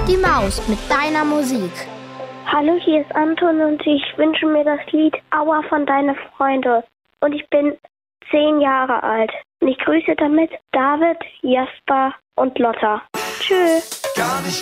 Die Maus mit deiner Musik. Hallo, hier ist Anton und ich wünsche mir das Lied Aua von Deine Freunde. Und ich bin 10 Jahre alt. Und ich grüße damit David, Jasper und Lotta. Tschüss. Gar nicht